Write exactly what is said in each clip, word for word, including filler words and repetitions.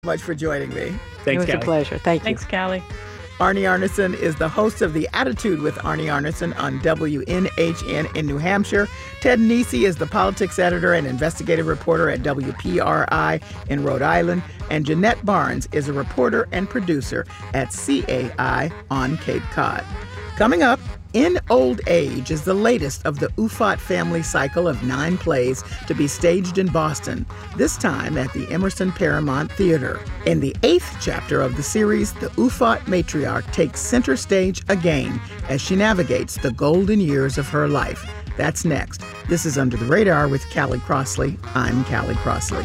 Much for joining me. Thanks, It was Callie. a pleasure. Thank you. Thanks, Callie. Arnie Arneson is the host of The Attitude with Arnie Arneson on W N H N in New Hampshire. Ted Nesi is the politics editor and investigative reporter at W P R I in Rhode Island. And Jeanette Barnes is a reporter and producer at C A I on Cape Cod. Coming up, In Old Age is the latest of the Ufot family cycle of nine plays to be staged in Boston, this time at the Emerson Paramount Theater. In the eighth chapter of the series, the Ufot matriarch takes center stage again as she navigates the golden years of her life. That's next. This is Under the Radar with Callie Crossley. I'm Callie Crossley.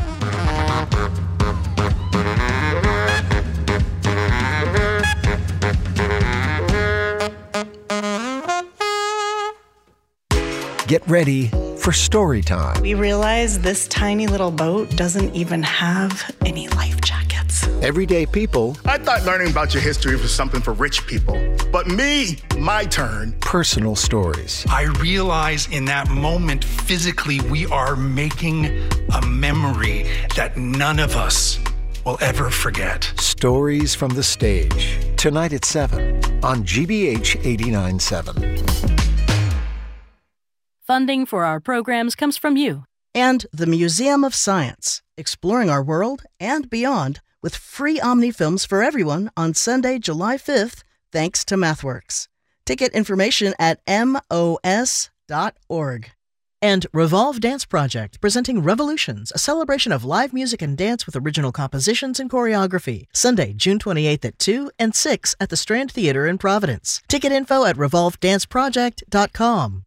Get ready for story time. We realize this tiny little boat doesn't even have any life jackets. Everyday people. I thought learning about your history was something for rich people. But me, my turn. Personal stories. I realize in that moment, physically, we are making a memory that none of us will ever forget. Stories from the stage. Tonight at seven on G B H eighty-nine point seven. Funding for our programs comes from you. And the Museum of Science, exploring our world and beyond with free Omni films for everyone on Sunday, July fifth, thanks to MathWorks. Ticket information at M O S dot org. And Revolve Dance Project, presenting Revolutions, a celebration of live music and dance with original compositions and choreography. Sunday, June twenty-eighth at two and six at the Strand Theater in Providence. Ticket info at revolve dance project dot com.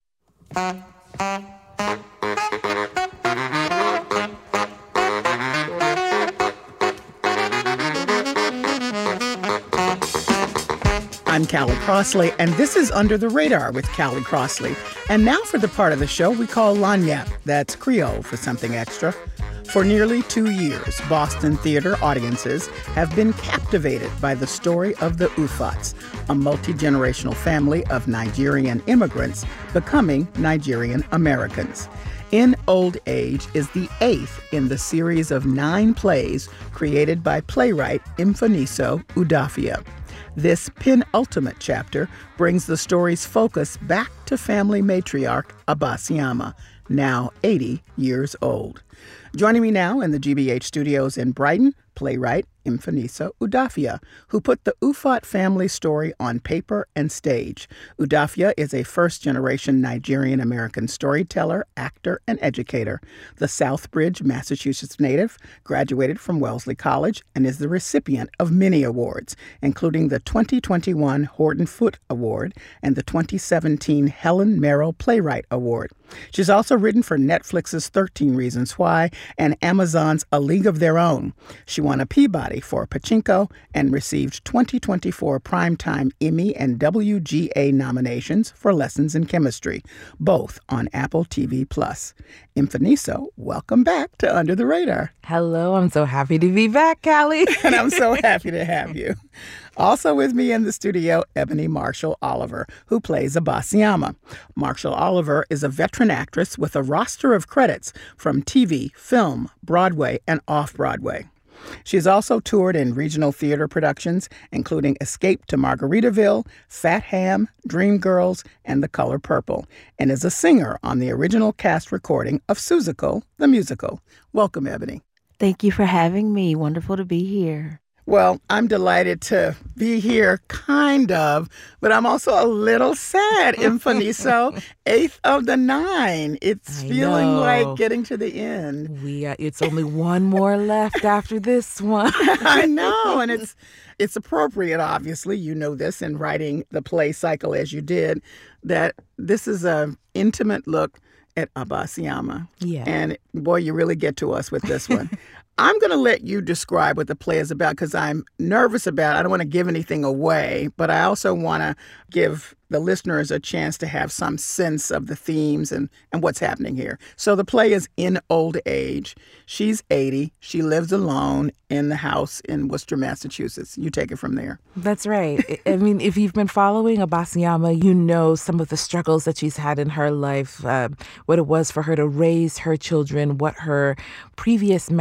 I'm Callie Crossley, and this is Under the Radar with Callie Crossley. And now for the part of the show we call Lagniappe. That's Creole for something extra. For nearly two years, Boston theater audiences have been captivated by the story of the Ufots, a multi-generational family of Nigerian immigrants becoming Nigerian Americans. In Old Age is the eighth in the series of nine plays created by playwright Mfoniso Udofia. This penultimate chapter brings the story's focus back to family matriarch Abasiama, now eighty years old. Joining me now in the G B H studios in Brighton, playwright Mfoniso Udofia, who put the Ufot family story on paper and stage. Udofia is a first-generation Nigerian-American storyteller, actor, and educator. The Southbridge, Massachusetts native, graduated from Wellesley College and is the recipient of many awards, including the twenty twenty-one Horton Foote Award and the twenty seventeen Helen Merrill Playwright Award. She's also written for Netflix's thirteen Reasons Why and Amazon's A League of Their Own. She won a Peabody for Pachinko and received twenty twenty-four Primetime Emmy and W G A nominations for Lessons in Chemistry, both on Apple T V Plus. Mfoniso, welcome back to Under the Radar. Hello, I'm so happy to be back, Callie. And I'm so happy to have you. Also with me in the studio, Ebony Marshall Oliver, who plays Abasiama. Marshall Oliver is a veteran actress with a roster of credits from T V, film, Broadway, and off-Broadway. She has also toured in regional theater productions, including Escape to Margaritaville, Fat Ham, Dreamgirls, and The Color Purple, and is a singer on the original cast recording of Seussical, the musical. Welcome, Ebony. Thank you for having me. Wonderful to be here. Well, I'm delighted to be here, kind of, but I'm also a little sad, Mfoniso. Eighth of the nine. It's I feeling know. like getting to the end. We uh, it's only one more left after this one. I know, and it's it's appropriate, obviously. You know this in writing the play cycle as you did, that this is an intimate look at Abasiama. Yeah. And boy, you really get to us with this one. I'm going to let you describe what the play is about because I'm nervous about it. I don't want to give anything away, but I also want to give the listeners a chance to have some sense of the themes and, and what's happening here. So the play is In Old Age. She's eighty. She lives alone in the house in Worcester, Massachusetts. You take it from there. That's right. I mean, if you've been following Abasiama, you know some of the struggles that she's had in her life, uh, what it was for her to raise her children, what her previous marriages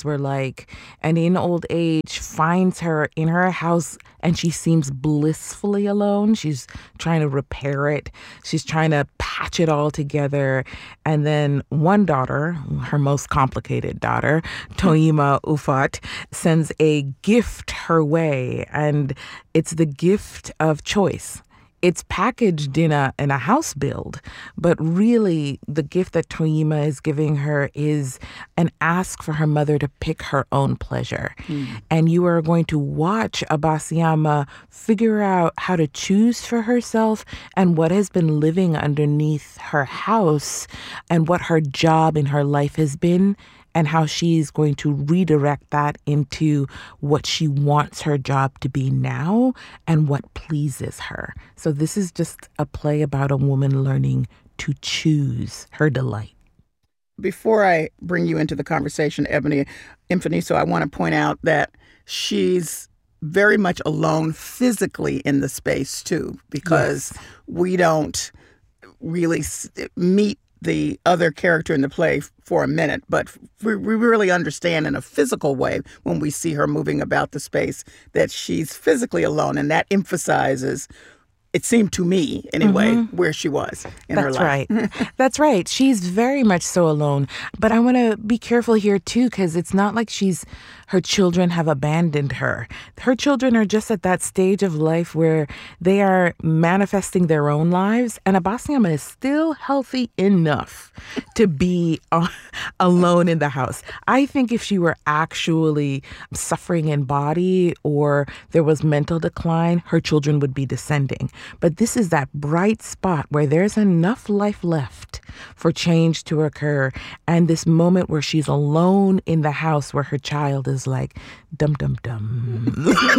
things were like. And in old age, finds her in her house and she seems blissfully alone. She's trying to repair it. She's trying to patch it all together. And then one daughter, her most complicated daughter, Toima Ufot, sends a gift her way. And it's the gift of choice. It's packaged in a in a house build, but really the gift that Toima is giving her is an ask for her mother to pick her own pleasure. Mm. And you are going to watch Abasiama figure out how to choose for herself and what has been living underneath her house and what her job in her life has been, and how she's going to redirect that into what she wants her job to be now and what pleases her. So this is just a play about a woman learning to choose her delight. Before I bring you into the conversation, Ebony Mfaniso, I want to point out that she's very much alone physically in the space, too, because yes. we don't really meet the other character in the play for a minute, but we, we really understand in a physical way when we see her moving about the space that she's physically alone, and that emphasizes, it seemed to me anyway, mm-hmm. where she was in That's her life. That's right. That's right. She's very much so alone. But I want to be careful here, too, because it's not like she's her children have abandoned her. Her children are just at that stage of life where they are manifesting their own lives. And Abasiama is still healthy enough to be uh, alone in the house. I think if she were actually suffering in body or there was mental decline, her children would be descending. But this is that bright spot where there's enough life left for change to occur. And this moment where she's alone in the house where her child is like, dum, dum, dum.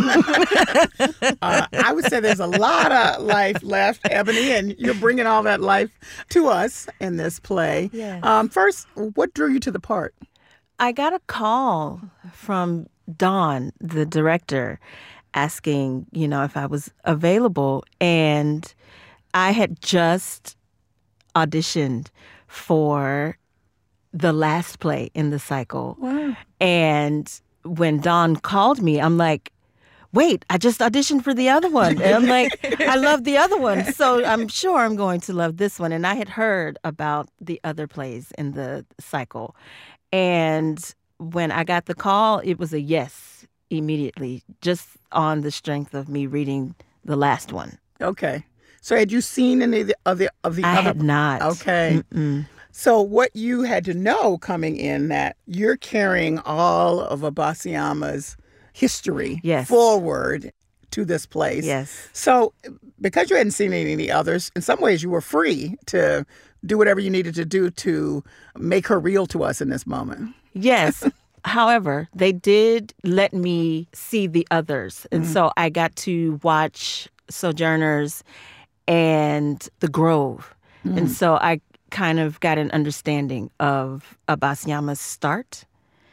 uh, I would say there's a lot of life left, Ebony, and you're bringing all that life to us in this play. Yes. Um, first, what drew you to the part? I got a call from Don, the director, asking, you know, if I was available. And I had just auditioned for the last play in the cycle. Wow. And when Don called me, I'm like, wait, I just auditioned for the other one. And I'm like, I love the other one. So I'm sure I'm going to love this one. And I had heard about the other plays in the cycle. And when I got the call, it was a yes immediately, just on the strength of me reading the last one. Okay. So had you seen any of the, of the, of the I other? had not. Okay. Mm-mm. So what you had to know coming in, that you're carrying all of Abasiama's history yes. forward to this place. Yes. So because you hadn't seen any of the others, in some ways you were free to do whatever you needed to do to make her real to us in this moment. Yes. However, they did let me see the others. And mm-hmm. so I got to watch Sojourners and The Grove. Mm-hmm. And so I kind of got an understanding of Abasiama's start.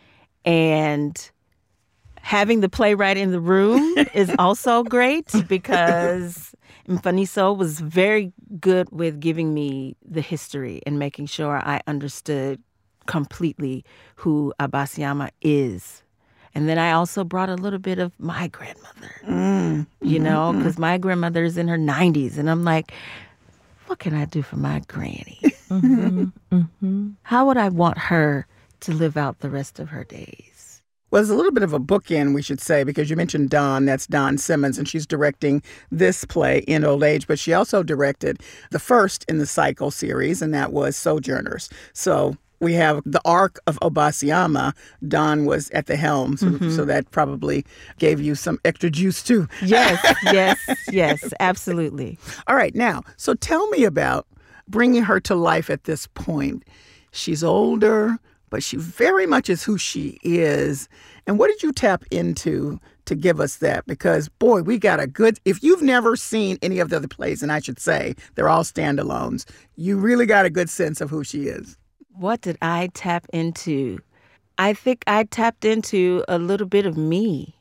And having the playwright in the room is also great because Mfaniso was very good with giving me the history and making sure I understood completely who Abasiama is. And then I also brought a little bit of my grandmother, mm. you know, because my grandmother is in her nineties. And I'm like, what can I do for my granny? mm-hmm. Mm-hmm. How would I want her to live out the rest of her days? Well, there's a little bit of a bookend, we should say, because you mentioned Dawn. That's Dawn Simmons, and she's directing this play in old age. But she also directed the first in the cycle series, and that was Sojourners. So we have the arc of Abasiama. Dawn was at the helm, so, mm-hmm. so that probably gave you some extra juice, too. Yes, yes, yes, absolutely. All right, now, so tell me about bringing her to life at this point. She's older, but she very much is who she is. And what did you tap into to give us that? Because, boy, we got a good... If you've never seen any of the other plays, and I should say they're all standalones, you really got a good sense of who she is. What did I tap into? I think I tapped into a little bit of me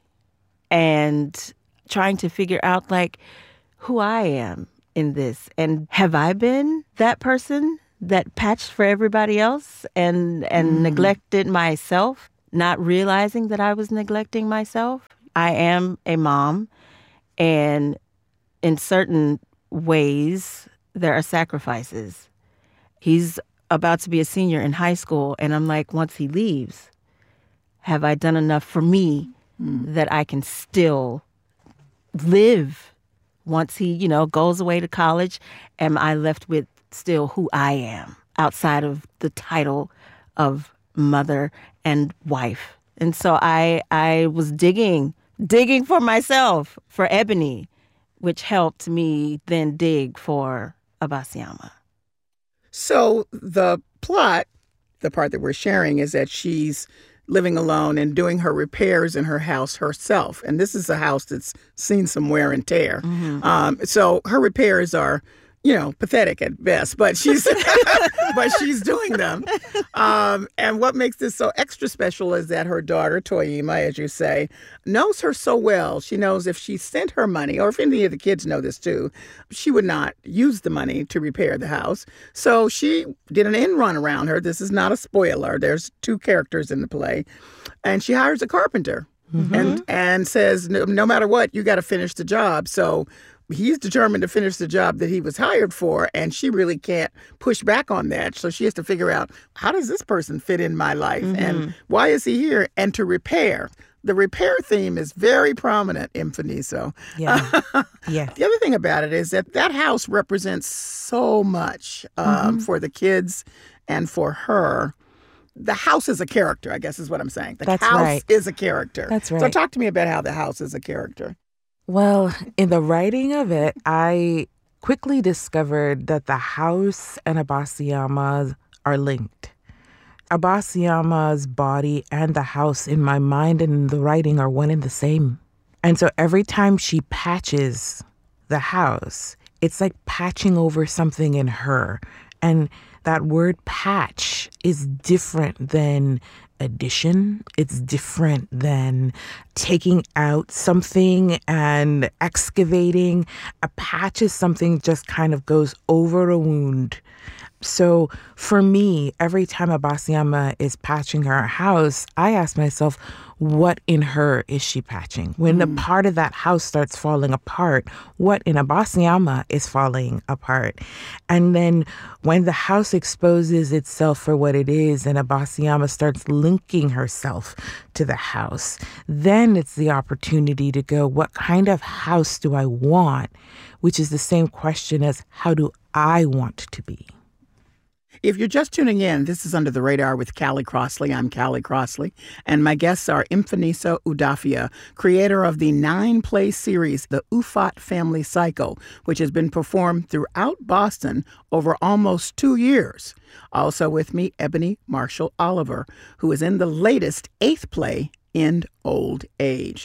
and trying to figure out, like, who I am in this. And have I been that person that patched for everybody else and, and mm. neglected myself? not realizing that I was neglecting myself. I am a mom, and in certain ways, there are sacrifices. He's about to be a senior in high school, and I'm like, once he leaves, have I done enough for me mm. that I can still live once he, you know, goes away to college? Am I left with still who I am outside of the title of mother and wife? And so I I was digging, digging for myself, for Ebony, which helped me then dig for Obasiama. So the plot, the part that we're sharing, is that she's living alone and doing her repairs in her house herself. And this is a house that's seen some wear and tear. Mm-hmm. Um, so her repairs are, you know, pathetic at best, but she's but she's doing them. Um, and what makes this so extra special is that her daughter, Toyima, as you say, knows her so well. She knows if she sent her money, or if any of the kids know this too, she would not use the money to repair the house. So she did an end run around her. This is not a spoiler. There's two characters in the play. And she hires a carpenter mm-hmm. and, and says, no, no matter what, you got to finish the job. So he's determined to finish the job that he was hired for, and she really can't push back on that. So she has to figure out, how does this person fit in my life? Mm-hmm. And why is he here? And to repair. The repair theme is very prominent in Mfiniso. Yeah. yeah. The other thing about it is that that house represents so much um, mm-hmm. for the kids and for her. The house is a character, I guess is what I'm saying. The That's house right. is a character. That's right. So talk to me about how the house is a character. Well, in the writing of it, I quickly discovered that the house and Obasiama are linked. Obasiama's body and the house in my mind and in the writing are one and the same. And so every time she patches the house, it's like patching over something in her. And that word patch is different than addition. It's different than taking out something and excavating. A patch is something just kind of goes over a wound. So for me, every time Obasiama is patching her house, I ask myself, what in her is she patching? When mm. the part of that house starts falling apart, what in Obasiama is falling apart? And then when the house exposes itself for what it is and Obasiama starts linking herself to the house, then it's the opportunity to go, what kind of house do I want? Which is the same question as, how do I want to be? If you're just tuning in, this is Under the Radar with Callie Crossley. I'm Callie Crossley, and my guests are Mfiniso Udofia, creator of the nine-play series, The Ufot Family Cycle, which has been performed throughout Boston over almost two years. Also with me, Ebony Marshall Oliver, who is in the latest eighth play, End Old Age.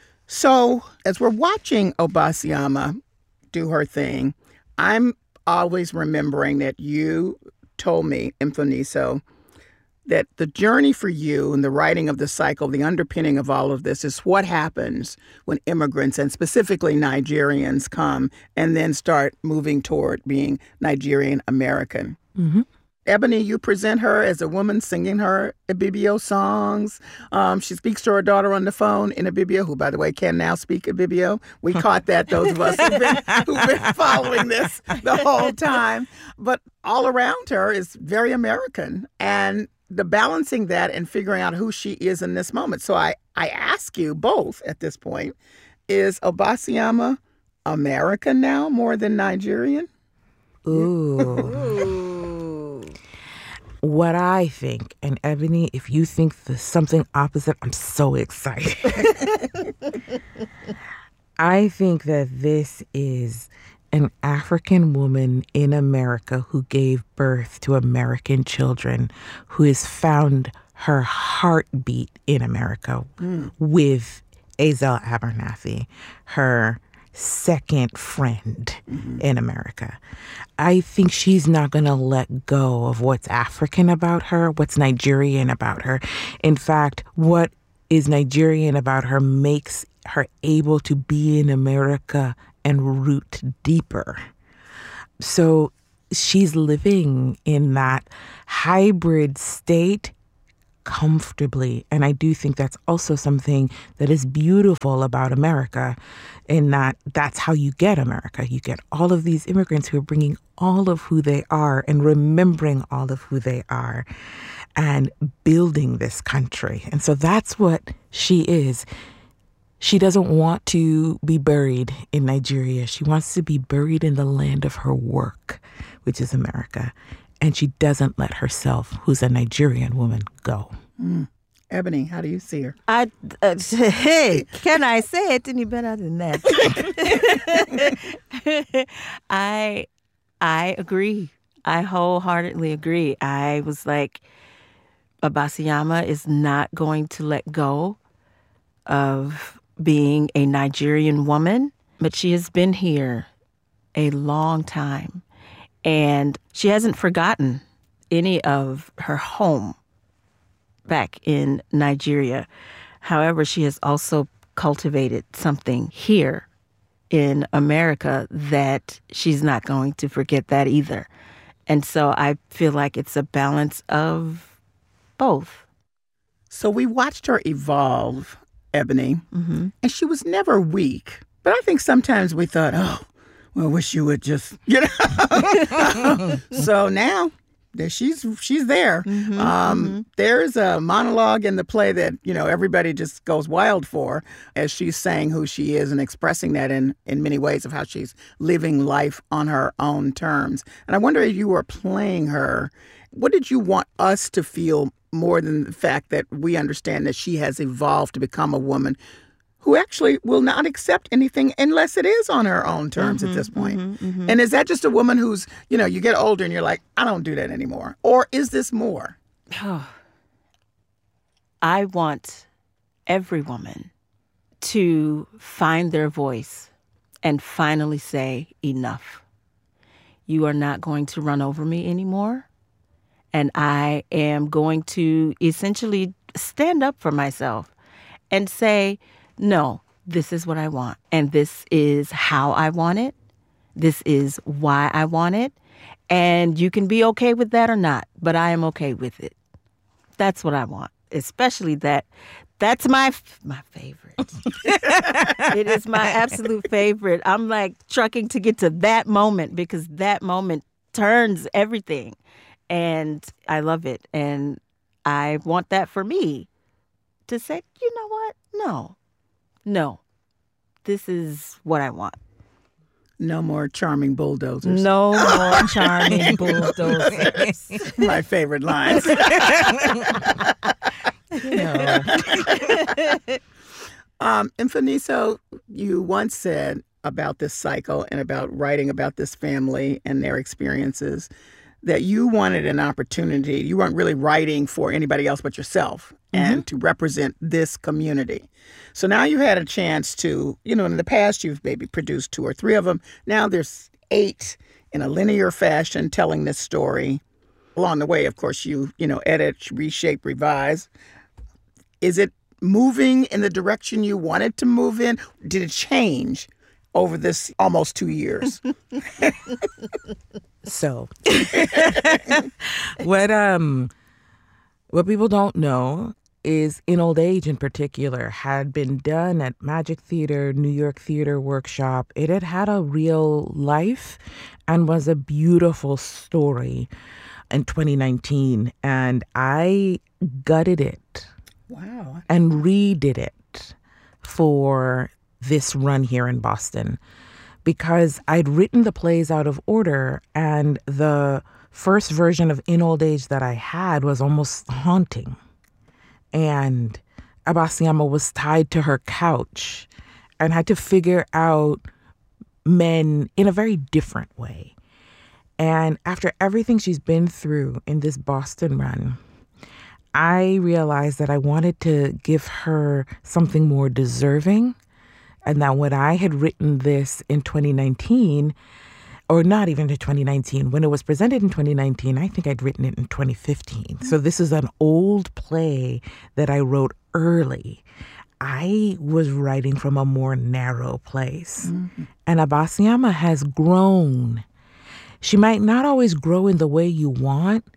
So, as we're watching Obasiama do her thing, I'm always remembering that you told me, Mfiniso, that the journey for you and the writing of the cycle, the underpinning of all of this is what happens when immigrants and specifically Nigerians come and then start moving toward being Nigerian American. Mm-hmm. Ebony, you present her as a woman singing her Ibibio songs. Um, she speaks to her daughter on the phone in Ibibio, who, by the way, can now speak Ibibio. We caught that, those of us who've been, who've been following this the whole time. But all around her is very American. And the balancing that and figuring out who she is in this moment. So I, I ask you both at this point, is Obasiama American now more than Nigerian? Ooh. Ooh. What I think, and Ebony, if you think the something opposite, I'm so excited. I think that this is an African woman in America who gave birth to American children, who has found her heartbeat in America mm. with Azel Abernathy, her second friend mm-hmm. in America. I think she's not going to let go of what's African about her, what's Nigerian about her. In fact, what is Nigerian about her makes her able to be in America and root deeper. So she's living in that hybrid state comfortably. And I do think that's also something that is beautiful about America, in that that's how you get America. You get all of these immigrants who are bringing all of who they are and remembering all of who they are and building this country. And so that's what she is. She doesn't want to be buried in Nigeria. She wants to be buried in the land of her work, which is America. And she doesn't let herself, who's a Nigerian woman, go. Mm. Ebony, how do you see her? I, uh, hey, can I say it any better than that? I, I agree. I wholeheartedly agree. I was like, Obasiyama is not going to let go of being a Nigerian woman, but she has been here a long time. And she hasn't forgotten any of her home back in Nigeria. However, she has also cultivated something here in America that she's not going to forget that either. And so I feel like it's a balance of both. So we watched her evolve, Ebony, mm-hmm. and she was never weak. But I think sometimes we thought, oh, well, I wish you would just, you know. So now that she's she's there. Mm-hmm, um, mm-hmm. There's a monologue in the play that, you know, everybody just goes wild for as she's saying who she is and expressing that in, in many ways of how she's living life on her own terms. And I wonder if you were playing her, what did you want us to feel more than the fact that we understand that she has evolved to become a woman who actually will not accept anything unless it is on her own terms mm-hmm, at this point. Mm-hmm, mm-hmm. And is that just a woman who's, you know, you get older and you're like, I don't do that anymore? Or is this more? I want every woman to find their voice and finally say, enough. You are not going to run over me anymore. And I am going to essentially stand up for myself and say, no, this is what I want. And this is how I want it. This is why I want it. And you can be okay with that or not, but I am okay with it. That's what I want. Especially that. That's my my favorite. It is my absolute favorite. I'm like trucking to get to that moment because that moment turns everything. And I love it. And I want that for me to say, you know what? No. No, this is what I want. No more charming bulldozers. No more charming bulldozers. My favorite lines. No. um, and Mfaniso, you once said about this cycle and about writing about this family and their experiences that you wanted an opportunity. You weren't really writing for anybody else but yourself mm-hmm. and to represent this community. So now you had a chance to, you know, in the past you've maybe produced two or three of them. Now there's eight in a linear fashion telling this story. Along the way, of course, you, you know, edit, reshape, revise. Is it moving in the direction you wanted to move in? Did it change over this almost two years? So, what um, what people don't know is In Old Age in particular had been done at Magic Theater, New York Theater Workshop. It had had a real life and was a beautiful story in twenty nineteen. And I gutted it. Wow. And redid it for this run here in Boston because I'd written the plays out of order, and the first version of In Old Age that I had was almost haunting. And Obasiyama was tied to her couch and had to figure out men in a very different way. And after everything she's been through in this Boston run, I realized that I wanted to give her something more deserving, and that when I had written this in twenty nineteen, or not even in twenty nineteen, when it was presented in twenty nineteen, I think I'd written it in twenty fifteen. So this is an old play that I wrote early. I was writing from a more narrow place. Mm-hmm. And Obasiyama has grown. She might not always grow in the way you want,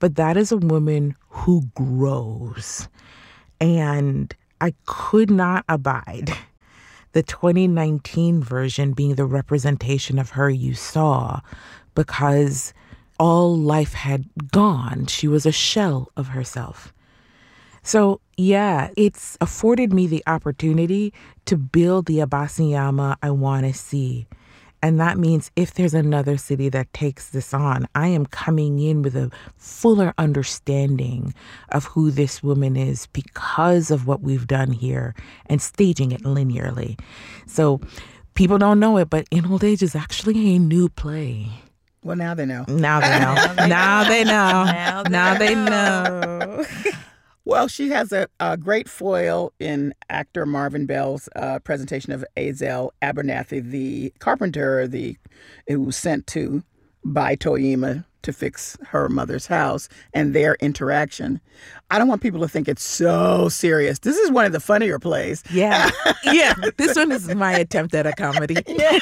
but that is a woman who grows. And I could not abide the twenty nineteen version being the representation of her you saw, because all life had gone. She was a shell of herself. So, yeah, it's afforded me the opportunity to build the Abasiyama I want to see. And that means if there's another city that takes this on, I am coming in with a fuller understanding of who this woman is because of what we've done here and staging it linearly. So people don't know it, but In Old Age is actually a new play. Well, now they know. Now they know. now they know. Now they, now they know. Well, she has a, a great foil in actor Marvin Bell's uh, presentation of Azel Abernathy, the carpenter, the who was sent to by Toyima to fix her mother's house, and their interaction. I don't want people to think it's so serious. This is one of the funnier plays. Yeah. Yeah. This one is my attempt at a comedy.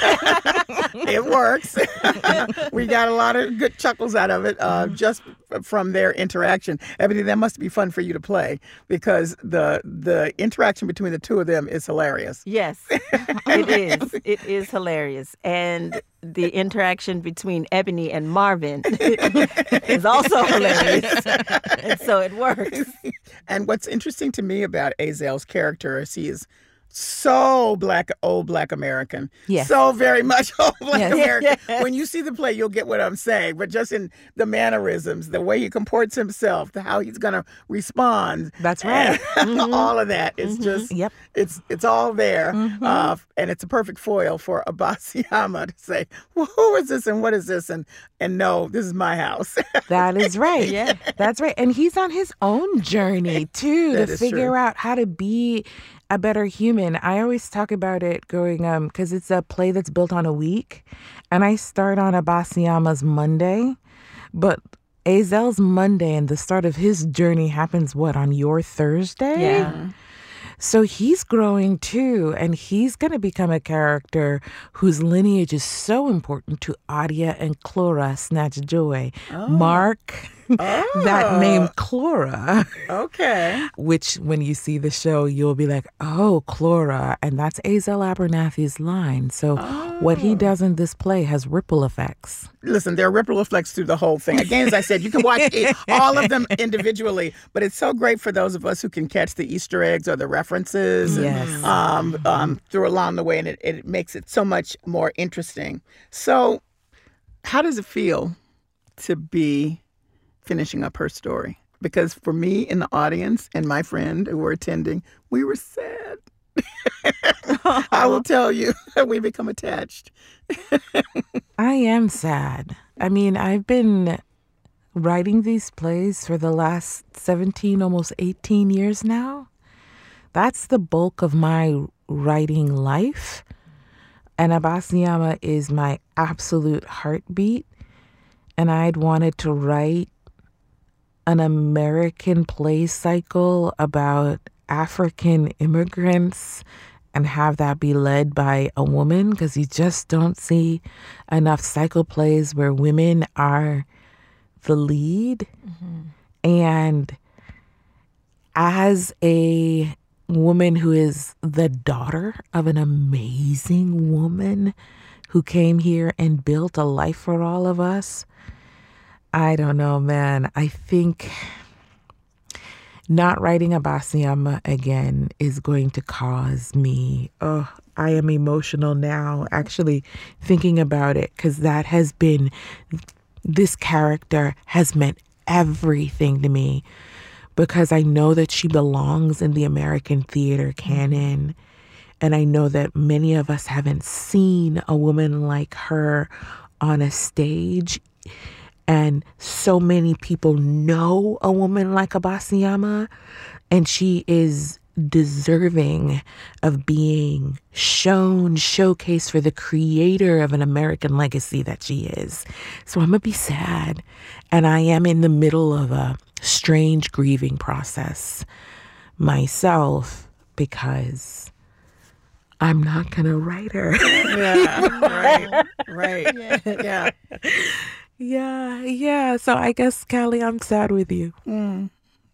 It works. We got a lot of good chuckles out of it uh, just from their interaction. Ebony, that must be fun for you to play because the the interaction between the two of them is hilarious. Yes, it is. It is hilarious. And the interaction between Ebony and Marvin is also hilarious. And so it works. And what's interesting to me about Azel's character is he is so black, old black American. Yes. So very much old black Yes. American. Yes. When you see the play, you'll get what I'm saying. But just in the mannerisms, the way he comports himself, the, how he's going to respond. That's right. Mm-hmm. All of that is mm-hmm. just, yep. it's it's all there. Mm-hmm. Uh, and it's a perfect foil for Abasiyama to say, well, who is this and what is this? And, and no, this is my house. That is right. Yeah. That's right. And he's on his own journey, too, That to is figure true. out how to be a better human. I always talk about it going, um, because it's a play that's built on a week. And I start on Abasiyama's Monday. But Azel's Monday and the start of his journey happens, what, on your Thursday? Yeah. So he's growing too, and he's going to become a character whose lineage is so important to Adia and Clora Snatch Joy. Oh. Mark Oh. that name Clora, Okay. which when you see the show, you'll be like, oh, Clora. And that's Azel Abernathy's line. So Oh. what he does in this play has ripple effects. Listen, there are ripple effects through the whole thing. Again, as I said, you can watch it, all of them individually, but it's so great for those of us who can catch the Easter eggs or the references Yes. um, um, through along the way, and it, it makes it so much more interesting. So how does it feel to be finishing up her story? Because for me in the audience and my friend who were attending, we were sad. I will tell you, we become attached. I am sad. I mean, I've been writing these plays for the last seventeen, almost eighteen years now. That's the bulk of my writing life. And Abasiyama is my absolute heartbeat. And I'd wanted to write an American play cycle about African immigrants and have that be led by a woman, because you just don't see enough cycle plays where women are the lead. Mm-hmm. And as a woman who is the daughter of an amazing woman who came here and built a life for all of us, I don't know, man. I think not writing Abasiyama again is going to cause me, oh, I am emotional now actually thinking about it, because that has been, this character has meant everything to me, because I know that she belongs in the American theater canon. And I know that many of us haven't seen a woman like her on a stage. And so many people know a woman like Abasiyama, and she is deserving of being shown, showcased for the creator of an American legacy that she is. So I'm going to be sad. And I am in the middle of a strange grieving process myself, because I'm not going to write her. Yeah, right, right. Yeah. Yeah, yeah. So I guess, Callie, I'm sad with you. Mm.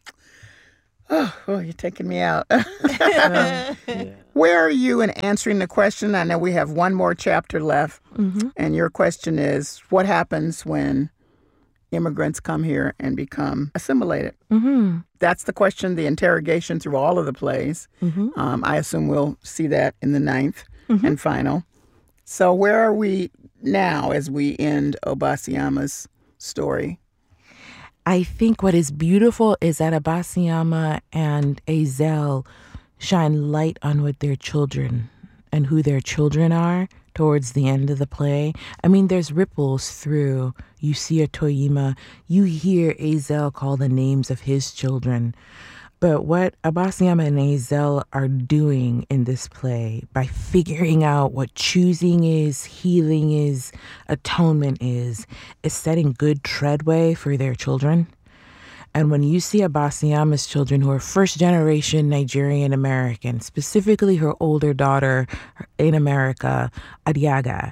Oh, oh, you're taking me out. yeah. Where are you in answering the question? I know we have one more chapter left. Mm-hmm. And your question is, what happens when immigrants come here and become assimilated? Mm-hmm. That's the question, the interrogation through all of the plays. Mm-hmm. Um, I assume we'll see that in the ninth mm-hmm. and final. So where are we now as we end Obasiama's story? I think what is beautiful is that Obasiama and Ezel shine light on what their children and who their children are towards the end of the play. I mean, there's ripples through. You see a Toyima, you hear Ezel call the names of his children. But what Obasiama and Ezel are doing in this play by figuring out what choosing is, healing is, atonement is, is setting good treadway for their children. And when you see Obasiama's children, who are first-generation Nigerian American, specifically her older daughter in America, Adiaga,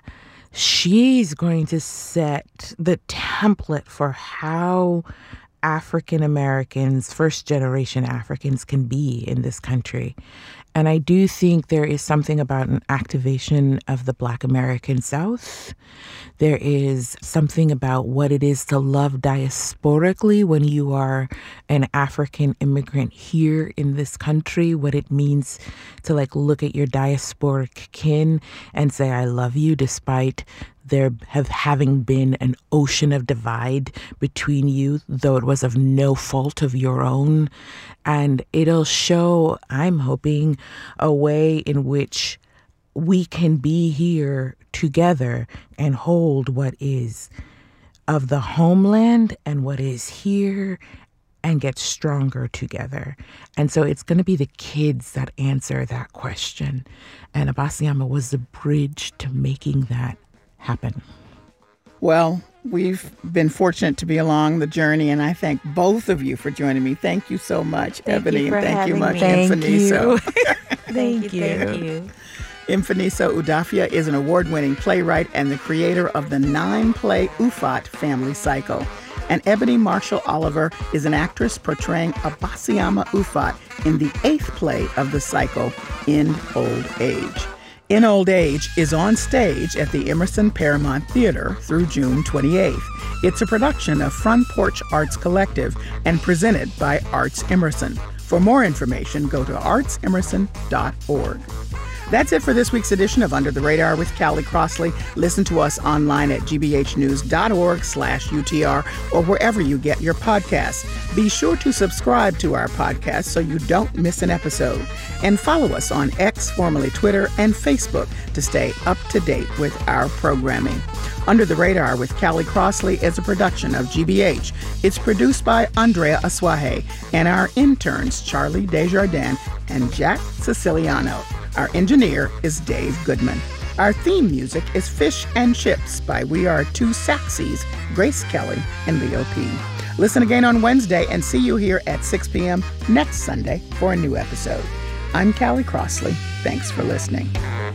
she's going to set the template for how African Americans, first generation Africans, can be in this country. And I do think there is something about an activation of the Black American South. There is something about what it is to love diasporically when you are an African immigrant here in this country, what it means to like look at your diasporic kin and say, I love you, despite there have having been an ocean of divide between you, though it was of no fault of your own. And it'll show, I'm hoping, a way in which we can be here together and hold what is of the homeland and what is here and get stronger together. And so it's going to be the kids that answer that question. And Obasiama was the bridge to making that happen. Well, we've been fortunate to be along the journey, and I thank both of you for joining me. Thank you so much, thank Ebony, you for and thank you much, me. Thank Mfaniso. you. Thank you. Thank you. Mfaniso Udafia is an award-winning playwright and the creator of the nine-play Ufot family cycle. And Ebony Marshall Oliver is an actress portraying Obasiama Ufot in the eighth play of the cycle, In Old Age. In Old Age is on stage at the Emerson Paramount Theater through June twenty-eighth. It's a production of Front Porch Arts Collective and presented by Arts Emerson. For more information, go to arts emerson dot org. That's it for this week's edition of Under the Radar with Callie Crossley. Listen to us online at g b h news dot org slash U T R or wherever you get your podcasts. Be sure to subscribe to our podcast so you don't miss an episode. And follow us on X, formerly Twitter, and Facebook to stay up to date with our programming. Under the Radar with Callie Crossley is a production of G B H. It's produced by Andrea Aswahe and our interns Charlie Desjardins and Jack Siciliano. Our engineer is Dave Goodman. Our theme music is Fish and Chips by We Are Two Saxies, Grace Kelly and Leo P. Listen again on Wednesday and see you here at six p.m. next Sunday for a new episode. I'm Callie Crossley. Thanks for listening.